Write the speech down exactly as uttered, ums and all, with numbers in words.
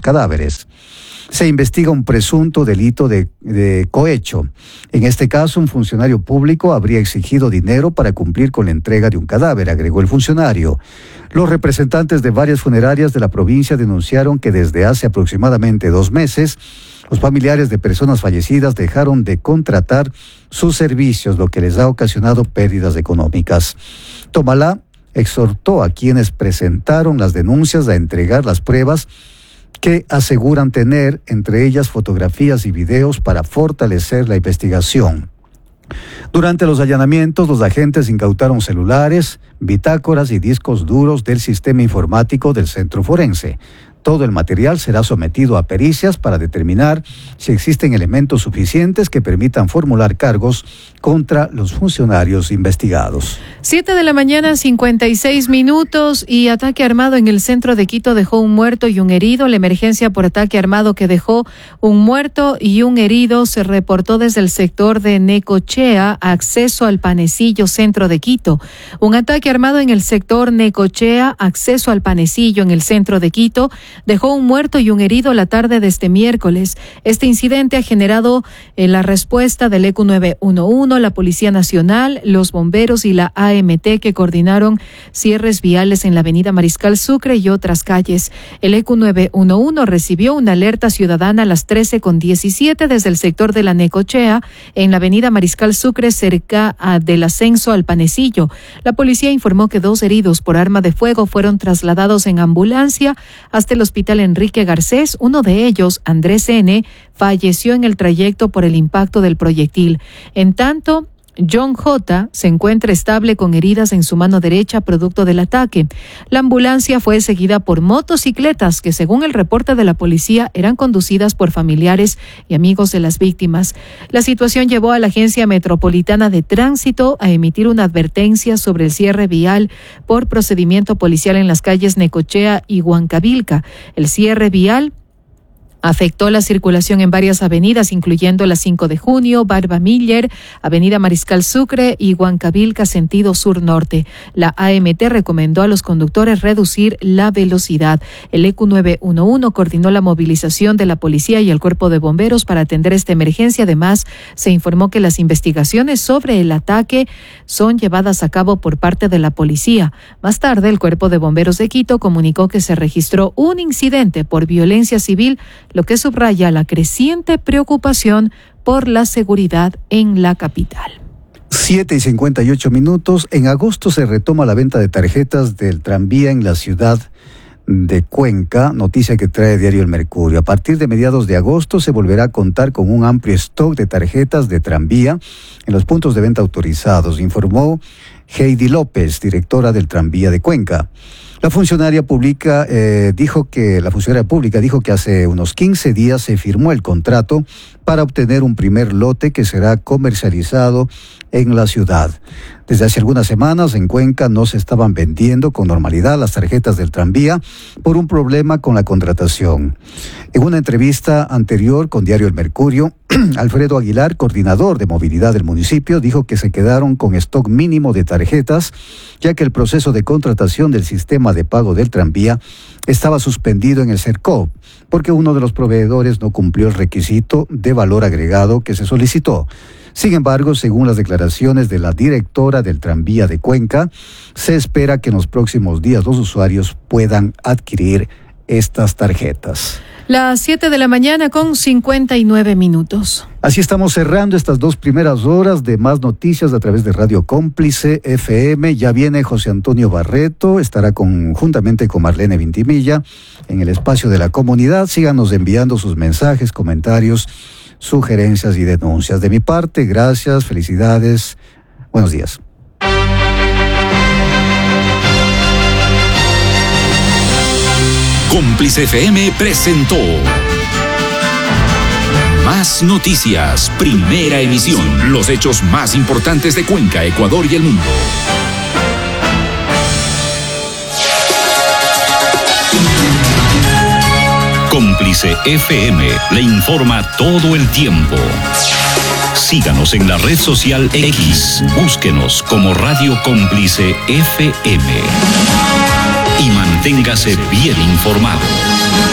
cadáveres. Se investiga un presunto delito de, de cohecho. En este caso, un funcionario público habría exigido dinero para cumplir con la entrega de un cadáver, agregó el funcionario. Los representantes de varias funerarias de la provincia denunciaron que desde hace aproximadamente dos meses, los familiares de personas fallecidas dejaron de contratar sus servicios, lo que les ha ocasionado pérdidas económicas. Tomalá exhortó a quienes presentaron las denuncias a entregar las pruebas que aseguran tener, entre ellas fotografías y videos, para fortalecer la investigación. Durante los allanamientos, los agentes incautaron celulares, bitácoras y discos duros del sistema informático del centro forense. Todo el material será sometido a pericias para determinar si existen elementos suficientes que permitan formular cargos contra los funcionarios investigados. Siete de la mañana, cincuenta y seis minutos, y ataque armado en el centro de Quito dejó un muerto y un herido. La emergencia por ataque armado que dejó un muerto y un herido se reportó desde el sector de Necochea, acceso al Panecillo, centro de Quito. Un ataque armado en el sector Necochea, acceso al Panecillo, en el centro de Quito, dejó un muerto y un herido la tarde de este miércoles. Este incidente ha generado eh, la respuesta del E Q nueve uno uno, la Policía Nacional, los bomberos y la A M T, que coordinaron cierres viales en la avenida Mariscal Sucre y otras calles. El E Q nueve uno uno recibió una alerta ciudadana a las trece con diecisiete desde el sector de la Necochea, en la avenida Mariscal Sucre, cerca a, del ascenso al Panecillo. La policía informó que dos heridos por arma de fuego fueron trasladados en ambulancia hasta el Hospital Enrique Garcés. Uno de ellos, Andrés N., falleció en el trayecto por el impacto del proyectil. En tanto, John J. se encuentra estable con heridas en su mano derecha producto del ataque. La ambulancia fue seguida por motocicletas que, según el reporte de la policía, eran conducidas por familiares y amigos de las víctimas. La situación llevó a la Agencia Metropolitana de Tránsito a emitir una advertencia sobre el cierre vial por procedimiento policial en las calles Necochea y Huancavilca. El cierre vial afectó la circulación en varias avenidas, incluyendo la cinco de junio, Barba Miller, Avenida Mariscal Sucre y Huancavilca, sentido sur-norte. La A M T recomendó a los conductores reducir la velocidad. El E Q nueve uno uno coordinó la movilización de la policía y el cuerpo de bomberos para atender esta emergencia. Además, se informó que las investigaciones sobre el ataque son llevadas a cabo por parte de la policía. Más tarde, el cuerpo de bomberos de Quito comunicó que se registró un incidente por violencia civil, lo que subraya la creciente preocupación por la seguridad en la capital. Siete y cincuenta y ocho minutos. En agosto se retoma la venta de tarjetas del tranvía en la ciudad de Cuenca, noticia que trae Diario El Mercurio. A partir de mediados de agosto se volverá a contar con un amplio stock de tarjetas de tranvía en los puntos de venta autorizados, informó Heidi López, directora del tranvía de Cuenca. La funcionaria pública eh, dijo que la funcionaria pública dijo que hace unos quince días se firmó el contrato para obtener un primer lote que será comercializado en la ciudad. Desde hace algunas semanas en Cuenca no se estaban vendiendo con normalidad las tarjetas del tranvía por un problema con la contratación. En una entrevista anterior con Diario El Mercurio, Alfredo Aguilar, coordinador de movilidad del municipio, dijo que se quedaron con stock mínimo de tarjetas, ya que el proceso de contratación del sistema de pago del tranvía estaba suspendido en el CERCOP, porque uno de los proveedores no cumplió el requisito de valor agregado que se solicitó. Sin embargo, según las declaraciones de la directora del tranvía de Cuenca, se espera que en los próximos días los usuarios puedan adquirir estas tarjetas. Las siete de la mañana con cincuenta y nueve minutos. Así estamos cerrando estas dos primeras horas de Más Noticias a través de Radio Cómplice F M. Ya viene José Antonio Barreto, estará conjuntamente con Marlene Vintimilla en el espacio de la comunidad. Síganos enviando sus mensajes, comentarios, sugerencias y denuncias. De mi parte, gracias, felicidades, buenos días. Cómplice F M presentó Más Noticias, primera emisión. Los hechos más importantes de Cuenca, Ecuador y el mundo. Cómplice F M le informa todo el tiempo. Síganos en la red social X. Búsquenos como Radio Cómplice F M. Y manténgase bien informado.